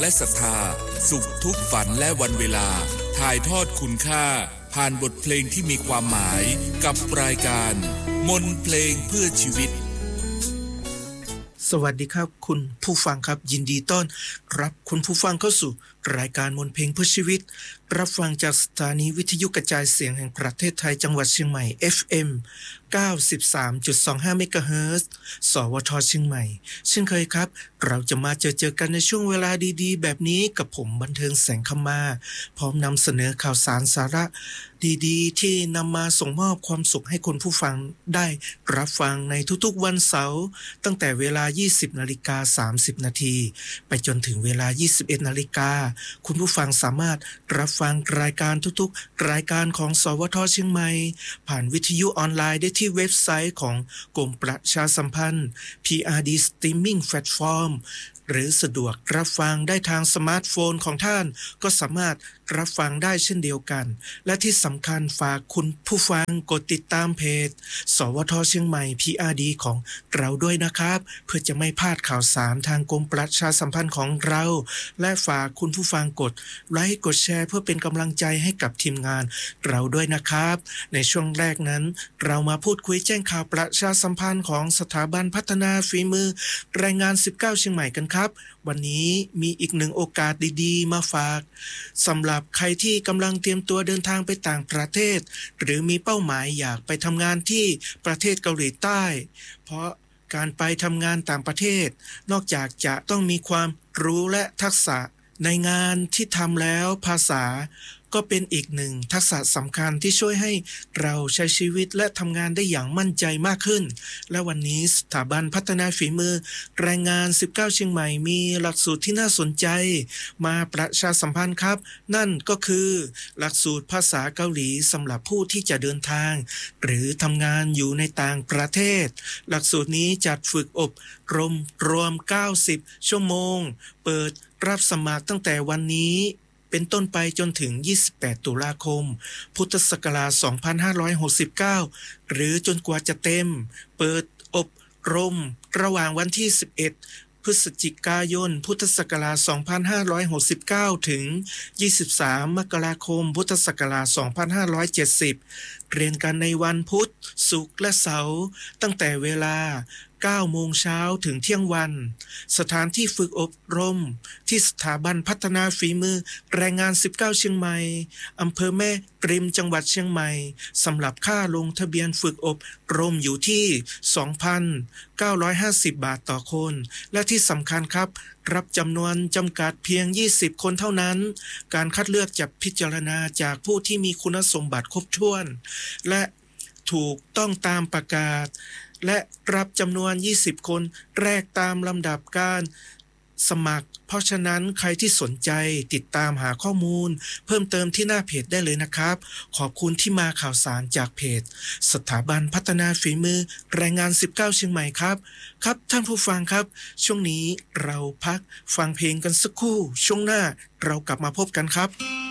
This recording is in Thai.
และศรัทธาสุขทุกฝันและวันเวลาถ่ายทอดคุณค่าผ่านบทเพลงที่มีความหมายกับรายการมนต์เพลงเพื่อชีวิตสวัสดีครับคุณผู้ฟังครับยินดีต้อนรับคุณผู้ฟังเข้าสู่รายการมนต์เพลงเพื่อชีวิตรับฟังจากสถานีวิทยุกระจายเสียงแห่งประเทศไทยจังหวัดเชียงใหม่ FM 93.25 เมกะเฮิรตซ์สวทเชียงใหม่เช่นเคยครับเราจะมาเจอกันในช่วงเวลาดีๆแบบนี้กับผมบันเทิงแสงคำมาพร้อมนำเสนอข่าวสารสาระดีๆที่นำมาส่งมอบความสุขให้คุณผู้ฟังได้รับฟังในทุกๆวันเสาร์ตั้งแต่เวลา 20:30 นาทีไปจนถึงเวลา 21 นาฬิกาคุณผู้ฟังสามารถรับฟังรายการทุกๆรายการของสวทเชียงใหม่ผ่านวิทยุออนไลน์ได้ที่เว็บไซต์ของกรมประชาสัมพันธ์ PRD Streaming Platform หรือสะดวกรับฟังได้ทางสมาร์ทโฟนของท่านก็สามารถรับฟังได้เช่นเดียวกันและที่สำคัญฝากคุณผู้ฟังกดติดตามเพจสวทเชียงใหม่ PRD ของเราด้วยนะครับเพื่อจะไม่พลาดข่าวสารทางกรมประชาสัมพันธ์ของเราและฝากคุณผู้ฟังกดไลค์กดแชร์เพื่อเป็นกำลังใจให้กับทีมงานเราด้วยนะครับในช่วงแรกนั้นเรามาพูดคุยแจ้งข่าวประชาสัมพันธ์ของสถาบันพัฒนาฝีมือแรงงาน19เชียงใหม่กันครับวันนี้มีอีกหนึ่งโอกาสดีๆมาฝากสำหรับใครที่กำลังเตรียมตัวเดินทางไปต่างประเทศหรือมีเป้าหมายอยากไปทำงานที่ประเทศเกาหลีใต้เพราะการไปทำงานต่างประเทศนอกจากจะต้องมีความรู้และทักษะในงานที่ทำแล้วภาษาก็เป็นอีกหนึ่งทักษะสำคัญที่ช่วยให้เราใช้ชีวิตและทำงานได้อย่างมั่นใจมากขึ้นและวันนี้สถาบันพัฒนาฝีมือแรงงาน19เชียงใหม่มีหลักสูตรที่น่าสนใจมาประชาสัมพันธ์ครับนั่นก็คือหลักสูตรภาษาเกาหลีสำหรับผู้ที่จะเดินทางหรือทำงานอยู่ในต่างประเทศหลักสูตรนี้จัดฝึกอบรมรวม90ชั่วโมงเปิดรับสมัครตั้งแต่วันนี้เป็นต้นไปจนถึง28ตุลาคมพุทธศักราช2569หรือจนกว่าจะเต็มเปิดอบรมระหว่างวันที่11พฤศจิกายนพุทธศักราช2569ถึง23มกราคมพุทธศักราช2570เรียนกันในวันพุธศุกร์และเสาร์ตั้งแต่เวลา9 โมงเช้าถึงเที่ยงวันสถานที่ฝึกอบรมที่สถาบันพัฒนาฝีมือแรงงาน19เชียงใหม่อำเภอแม่กริมจังหวัดเชียงใหม่สำหรับค่าลงทะเบียนฝึกอบรมอยู่ที่ 2,950 บาทต่อคนและที่สำคัญครับรับจำนวนจำกัดเพียง20คนเท่านั้นการคัดเลือกจะพิจารณาจากผู้ที่มีคุณสมบัติครบถ้วนและถูกต้องตามประกาศและรับจำนวน20คนแรกตามลำดับการสมัครเพราะฉะนั้นใครที่สนใจติดตามหาข้อมูลเพิ่มเติมที่หน้าเพจได้เลยนะครับขอบคุณที่มาข่าวสารจากเพจสถาบันพัฒนาฝีมือแรงงาน19เชียงใหม่ครับครับท่านผู้ฟังครับช่วงนี้เราพักฟังเพลงกันสักครู่ช่วงหน้าเรากลับมาพบกันครับ